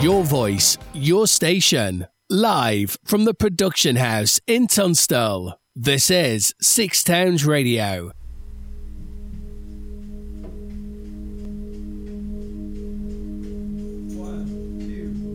Your voice, your station. Live from the production house in Tunstall. This is Six Towns Radio.